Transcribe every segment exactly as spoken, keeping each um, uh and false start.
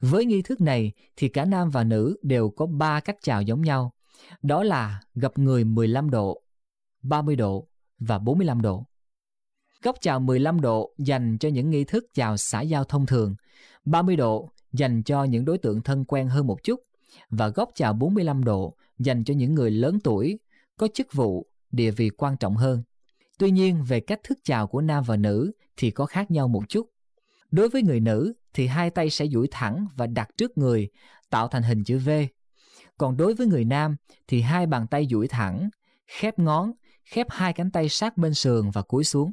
Với nghi thức này thì cả nam và nữ đều có ba cách chào giống nhau. Đó là gập người mười lăm độ, ba mươi độ và bốn mươi lăm độ. Góc chào mười lăm độ dành cho những nghi thức chào xã giao thông thường, ba mươi độ dành cho những đối tượng thân quen hơn một chút, và góc chào bốn mươi lăm độ dành cho những người lớn tuổi, có chức vụ, địa vị quan trọng hơn. Tuy nhiên, về cách thức chào của nam và nữ thì có khác nhau một chút. Đối với người nữ thì hai tay sẽ duỗi thẳng và đặt trước người, tạo thành hình chữ V. Còn đối với người nam thì hai bàn tay duỗi thẳng, khép ngón, khép hai cánh tay sát bên sườn và cúi xuống.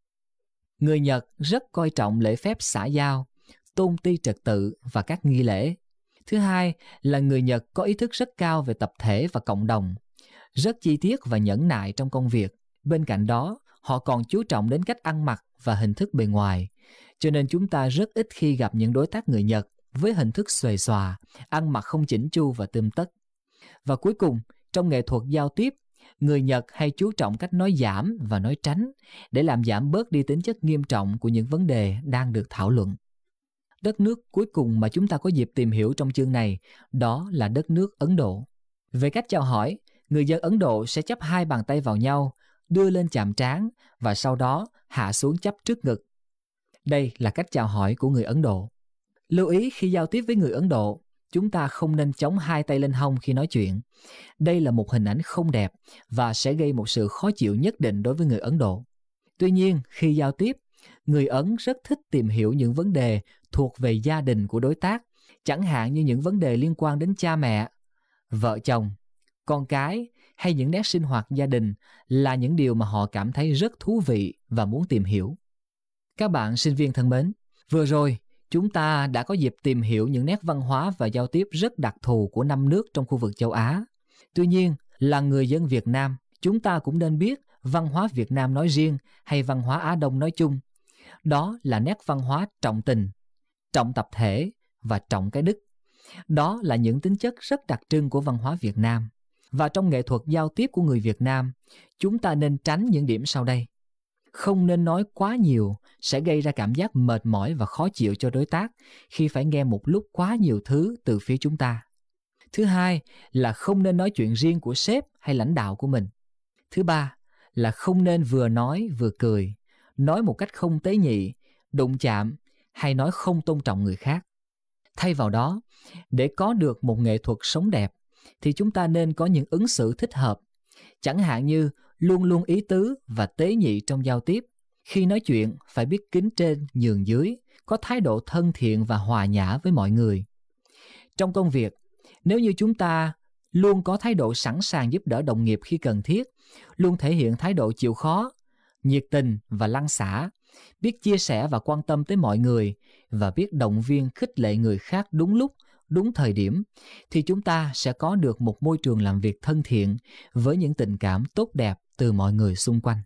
Người Nhật rất coi trọng lễ phép xã giao, tôn ti trật tự và các nghi lễ. Thứ hai là người Nhật có ý thức rất cao về tập thể và cộng đồng, rất chi tiết và nhẫn nại trong công việc. Bên cạnh đó, họ còn chú trọng đến cách ăn mặc và hình thức bề ngoài. Cho nên chúng ta rất ít khi gặp những đối tác người Nhật với hình thức xuề xòa, ăn mặc không chỉnh chu và tươm tất. Và cuối cùng, trong nghệ thuật giao tiếp, người Nhật hay chú trọng cách nói giảm và nói tránh để làm giảm bớt đi tính chất nghiêm trọng của những vấn đề đang được thảo luận. Đất nước cuối cùng mà chúng ta có dịp tìm hiểu trong chương này, đó là đất nước Ấn Độ. Về cách chào hỏi, người dân Ấn Độ sẽ chắp hai bàn tay vào nhau, đưa lên chạm trán và sau đó hạ xuống chắp trước ngực. Đây là cách chào hỏi của người Ấn Độ. Lưu ý khi giao tiếp với người Ấn Độ, chúng ta không nên chống hai tay lên hông khi nói chuyện. Đây là một hình ảnh không đẹp và sẽ gây một sự khó chịu nhất định đối với người Ấn Độ. Tuy nhiên, khi giao tiếp, người Ấn rất thích tìm hiểu những vấn đề thuộc về gia đình của đối tác, chẳng hạn như những vấn đề liên quan đến cha mẹ, vợ chồng, con cái hay những nét sinh hoạt gia đình là những điều mà họ cảm thấy rất thú vị và muốn tìm hiểu. Các bạn sinh viên thân mến, vừa rồi chúng ta đã có dịp tìm hiểu những nét văn hóa và giao tiếp rất đặc thù của năm nước trong khu vực châu Á. Tuy nhiên, là người dân Việt Nam, chúng ta cũng nên biết văn hóa Việt Nam nói riêng hay văn hóa Á Đông nói chung. Đó là nét văn hóa trọng tình, trọng tập thể và trọng cái đức. Đó là những tính chất rất đặc trưng của văn hóa Việt Nam. Và trong nghệ thuật giao tiếp của người Việt Nam, chúng ta nên tránh những điểm sau đây. Không nên nói quá nhiều sẽ gây ra cảm giác mệt mỏi và khó chịu cho đối tác khi phải nghe một lúc quá nhiều thứ từ phía chúng ta. Thứ hai là không nên nói chuyện riêng của sếp hay lãnh đạo của mình. Thứ ba là không nên vừa nói vừa cười, nói một cách không tế nhị, đụng chạm hay nói không tôn trọng người khác. Thay vào đó, để có được một nghệ thuật sống đẹp thì chúng ta nên có những ứng xử thích hợp, chẳng hạn như luôn luôn ý tứ và tế nhị trong giao tiếp. Khi nói chuyện phải biết kính trên nhường dưới, có thái độ thân thiện và hòa nhã với mọi người. Trong công việc, nếu như chúng ta luôn có thái độ sẵn sàng giúp đỡ đồng nghiệp khi cần thiết, luôn thể hiện thái độ chịu khó, nhiệt tình và lăn xả, biết chia sẻ và quan tâm tới mọi người và biết động viên khích lệ người khác đúng lúc, đúng thời điểm, thì chúng ta sẽ có được một môi trường làm việc thân thiện với những tình cảm tốt đẹp từ mọi người xung quanh.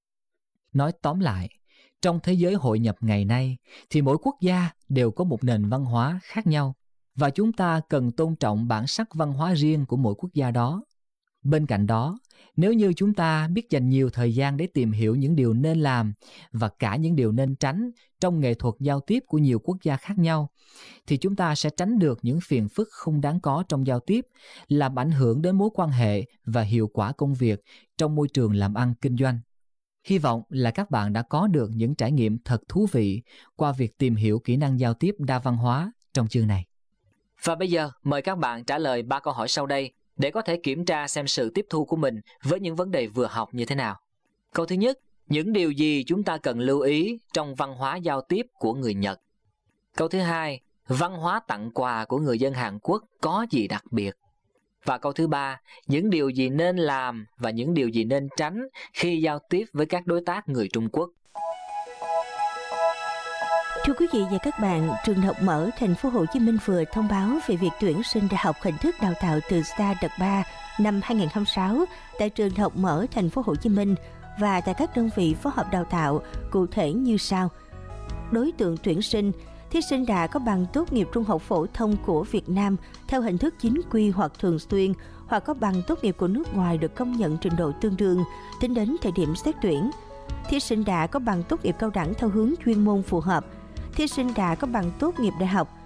Nói tóm lại, trong thế giới hội nhập ngày nay thì mỗi quốc gia đều có một nền văn hóa khác nhau và chúng ta cần tôn trọng bản sắc văn hóa riêng của mỗi quốc gia đó. Bên cạnh đó, nếu như chúng ta biết dành nhiều thời gian để tìm hiểu những điều nên làm và cả những điều nên tránh trong nghệ thuật giao tiếp của nhiều quốc gia khác nhau, thì chúng ta sẽ tránh được những phiền phức không đáng có trong giao tiếp, làm ảnh hưởng đến mối quan hệ và hiệu quả công việc trong môi trường làm ăn kinh doanh. Hy vọng là các bạn đã có được những trải nghiệm thật thú vị qua việc tìm hiểu kỹ năng giao tiếp đa văn hóa trong chương này. Và bây giờ, mời các bạn trả lời ba câu hỏi sau đây để có thể kiểm tra xem sự tiếp thu của mình với những vấn đề vừa học như thế nào. Câu thứ nhất, những điều gì chúng ta cần lưu ý trong văn hóa giao tiếp của người Nhật? Câu thứ hai, văn hóa tặng quà của người dân Hàn Quốc có gì đặc biệt? Và câu thứ ba, những điều gì nên làm và những điều gì nên tránh khi giao tiếp với các đối tác người Trung Quốc? Thưa quý vị và các bạn, trường Đại học Mở Thành phố Hồ Chí Minh vừa thông báo về việc tuyển sinh đại học hình thức đào tạo từ xa đợt ba năm hai không hai sáu tại trường Đại học Mở Thành phố Hồ Chí Minh và tại các đơn vị phối hợp đào tạo cụ thể như sau. Đối tượng tuyển sinh: thí sinh đã có bằng tốt nghiệp trung học phổ thông của Việt Nam theo hình thức chính quy hoặc thường xuyên, hoặc có bằng tốt nghiệp của nước ngoài được công nhận trình độ tương đương tính đến thời điểm xét tuyển. Thí sinh đã có bằng tốt nghiệp cao đẳng theo hướng chuyên môn phù hợp. Thí sinh đã có bằng tốt nghiệp đại học